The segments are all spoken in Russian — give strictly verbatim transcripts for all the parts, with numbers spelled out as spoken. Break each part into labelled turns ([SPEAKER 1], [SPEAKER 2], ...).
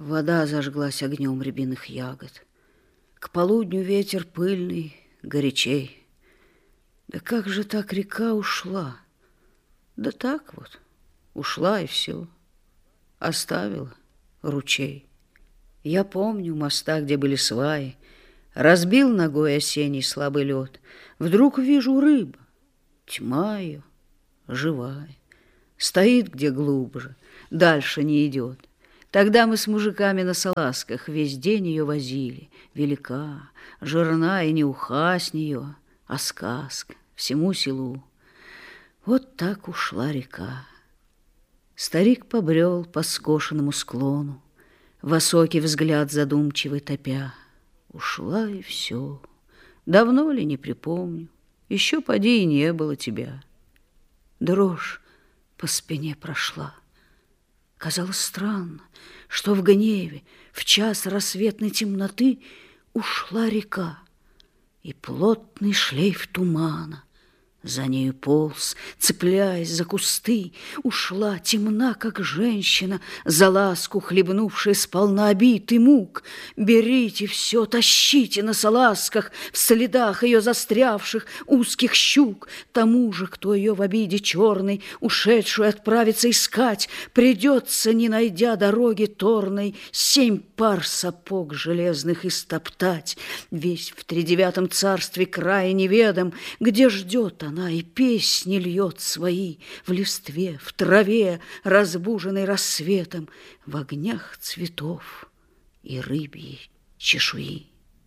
[SPEAKER 1] Вода зажглась огнем рябиных ягод. К полудню ветер пыльный, горячей. Да как же так река ушла? Да так вот, ушла и все. Оставила ручей. Я помню моста, где были сваи. Разбил ногой осенний слабый лед. Вдруг вижу рыба, тьма ее, живая. Стоит где глубже, дальше не идет. Тогда мы с мужиками на салазках весь день ее возили. Велика, жирна и не уха с нее, а сказка всему селу. Вот так ушла река. Старик побрел по скошенному склону, высокий взгляд задумчивый топя. Ушла и все. Давно ли, не припомню, еще поди и не было тебя. Дрожь по спине прошла. Казалось странно, что в гневе, в час рассветной темноты ушла река, и плотный шлейф тумана за нею полз, цепляясь за кусты, ушла темна, как женщина, за ласку хлебнувшая сполна обид и мук. Берите все, тащите на салазках, в следах ее застрявших узких щук. Тому же, кто ее в обиде черной, ушедшую отправится искать, придется, не найдя дороги торной, семь пар сапог железных истоптать. Весь в тридевятом царстве крае неведом, где ждет она, и песни льет свои в листве, в траве, разбуженной рассветом, в огнях цветов и рыбьей чешуи.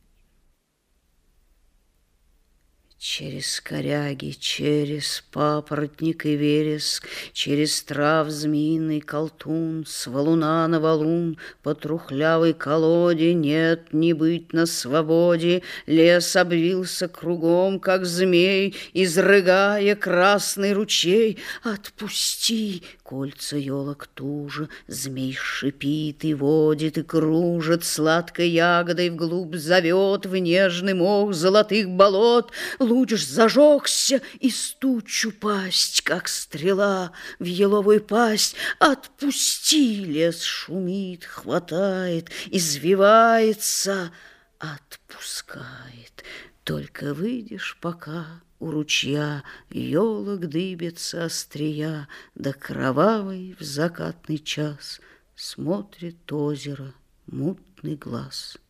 [SPEAKER 1] Через коряги, через папоротник и вереск, через трав змеиный колтун, с валуна на валун, по трухлявой колоде нет не быть на свободе. Лес обвился кругом, как змей, изрыгая красный ручей. Отпусти! Кольца елок туже, змей шипит и водит, и кружит, сладкой ягодой вглубь зовет, в нежный мох золотых болот. Луч зажегся, и стучу пасть, как стрела в еловую пасть. Отпусти! Лес шумит, хватает, извивается, отпускает. Только выйдешь пока у ручья, елок дыбятся острия, да кровавый в закатный час смотрит озеро мутный глаз.